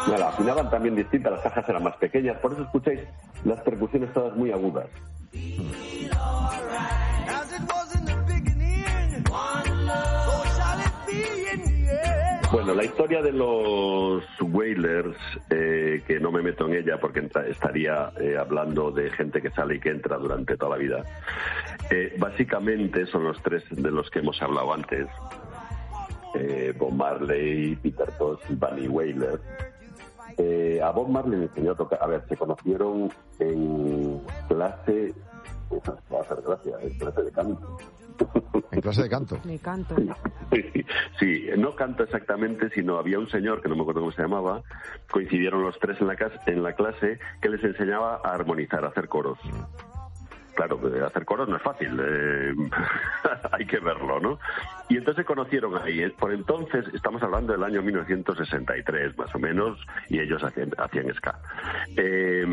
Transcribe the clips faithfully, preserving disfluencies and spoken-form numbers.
Bueno, afinaban también distintas, las cajas eran más pequeñas, por eso escucháis las percusiones todas muy agudas. Bueno, la historia de los Wailers, eh, que no me meto en ella porque entra, estaría eh, hablando de gente que sale y que entra durante toda la vida, eh, básicamente son los tres de los que hemos hablado antes, eh, Bob Marley, Peter Tosh y Bunny Wailer. Eh, a Bob Marley le enseñó a tocar, a ver, se conocieron en clase, eso va a hacer gracia, en clase de canto. ¿En clase de canto? De canto. Sí, sí, sí, no canto exactamente, sino había un señor, que no me acuerdo cómo se llamaba, coincidieron los tres en la, casa, en la clase, que les enseñaba a armonizar, a hacer coros. Claro, hacer coros no es fácil, eh, hay que verlo, ¿no? Y entonces se conocieron ahí. Por entonces, estamos hablando del año mil novecientos sesenta y tres, más o menos, y ellos hacían, hacían ska. Eh,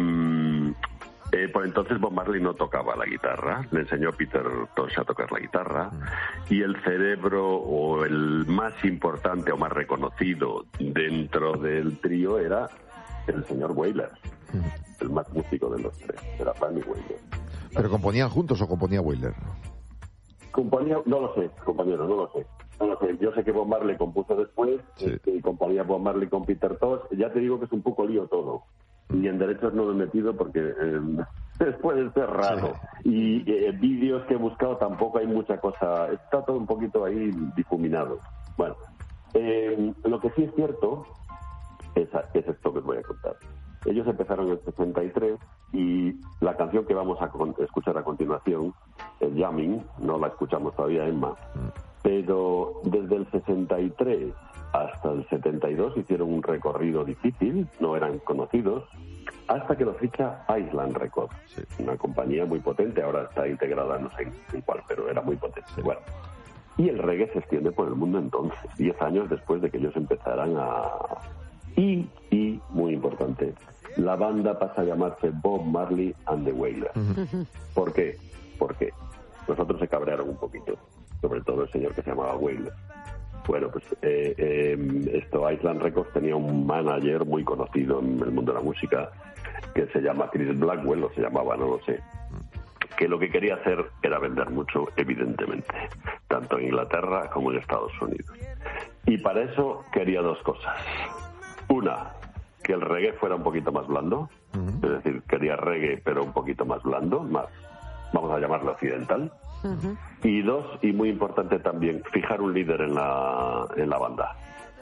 Eh, por entonces Bob Marley no tocaba la guitarra, le enseñó Peter Tosh a tocar la guitarra, y el cerebro o el más importante o más reconocido dentro del trío era el señor Wailer, el más músico de los tres, era Bunny Wailer. ¿Pero componían juntos o componía Wailer? Componía, no lo sé, compañero, no lo sé. No lo sé. Yo sé que Bob Marley compuso después, sí. este, y componía Bob Marley con Peter Tosh. Ya te digo que es un poco lío todo. Y en derechos no lo he metido porque eh, puede ser raro. Sí. Y eh, vídeos que he buscado tampoco hay mucha cosa. Está todo un poquito ahí difuminado. Bueno, eh, lo que sí es cierto es, es esto que os voy a contar. Ellos empezaron en el sesenta y tres y la canción que vamos a con, escuchar a continuación, el Jamming, no la escuchamos todavía, Emma, pero desde el sesenta y tres hasta el setenta y dos hicieron un recorrido difícil, no eran conocidos, hasta que lo ficha Island Records, sí. Una compañía muy potente, ahora está integrada no sé en cuál, pero era muy potente. Sí. Bueno, y el reggae se extiende por el mundo entonces, diez años después de que ellos empezaran a... Y, y, muy importante, la banda pasa a llamarse Bob Marley and the Wailers. Uh-huh. ¿Por qué? Porque nosotros se cabrearon un poquito, sobre todo el señor que se llamaba Wailer. Bueno, pues eh, eh, esto, Island Records tenía un manager muy conocido en el mundo de la música que se llama Chris Blackwell, o se llamaba, no lo sé, que lo que quería hacer era vender mucho, evidentemente, tanto en Inglaterra como en Estados Unidos. Y para eso quería dos cosas. Una, que el reggae fuera un poquito más blando, uh-huh. Es decir, quería reggae pero un poquito más blando, más, vamos a llamarlo occidental. Uh-huh. Y dos, y muy importante también, fijar un líder en la, en la banda.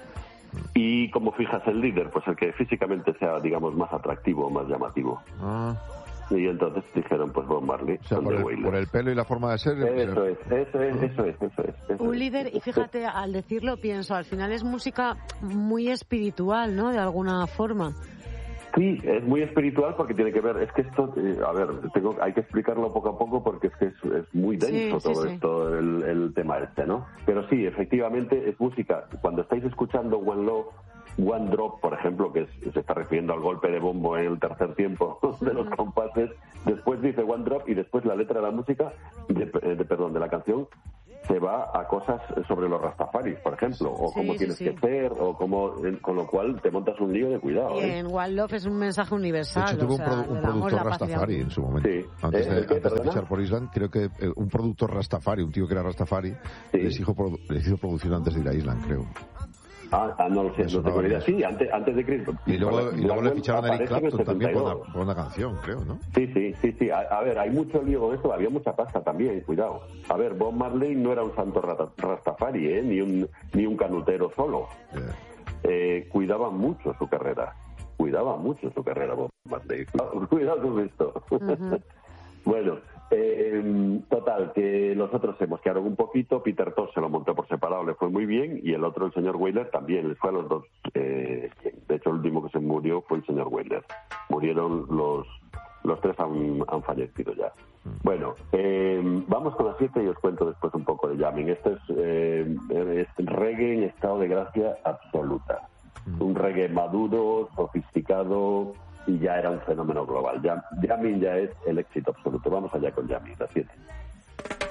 ¿Y cómo fijas el líder? Pues el que físicamente sea, digamos, más atractivo, más llamativo. Uh-huh. Y entonces dijeron, pues Bob Marley. O sea, por el, por el pelo y la forma de ser. Eso es, eso es, eso es, eso es. Eso un es. líder, y fíjate, al decirlo pienso, al final es música muy espiritual, ¿no? De alguna forma. Sí, es muy espiritual porque tiene que ver, es que esto, eh, a ver, tengo, hay que explicarlo poco a poco porque es que es, es muy denso sí, todo sí, esto, sí. El, el tema este, ¿no? Pero sí, efectivamente es música. Cuando estáis escuchando One Love, One Drop, por ejemplo, que es, se está refiriendo al golpe de bombo en el tercer tiempo de los compases, después dice One Drop y después la letra de la música, de, de perdón, de la canción, se va a cosas sobre los rastafaris, por ejemplo, o sí, cómo sí, tienes sí. que ser, o cómo, con lo cual te montas un lío de cuidado. Y ¿eh? en One Love es un mensaje universal. De hecho, tuvo o sea, un, produ- un productor rastafari en su momento. Sí. Antes, ¿Eh? de, ¿Qué, antes de fichar por Island, creo que eh, un productor rastafari, un tío que era rastafari, sí. les, hizo produ- les hizo producción antes de ir a Island, creo. Ah, ah, no lo sé, no tengo idea. Sí, antes, antes de Chris. Y luego, y luego le ficharon a Eric Clapton también por una, por una canción, creo, ¿no? Sí, sí, sí, sí. A, a ver, hay mucho lío con esto, había mucha pasta también, cuidado. A ver, Bob Marley no era un santo rastafari, ¿eh? Ni un, ni un canutero solo. Yeah. Eh, cuidaba mucho su carrera. Cuidaba mucho su carrera, Bob Marley. Cuidado con esto. Uh-huh. Bueno, eh, total, que los otros se mosquearon un poquito. Peter Tosh se lo montó por separado, le fue muy bien, y el otro, el señor Wailer, también les fue a los dos. Eh, de hecho, el último que se murió fue el señor Wailer. Murieron los los tres, han, han fallecido ya. Bueno, eh, vamos con las siete y os cuento después un poco de jamming. Esto es, eh, es reggae en estado de gracia absoluta. Un reggae maduro, sofisticado, y ya era un fenómeno global. Jam, jamming ya es el éxito absoluto. Vamos allá con jamming, las siete.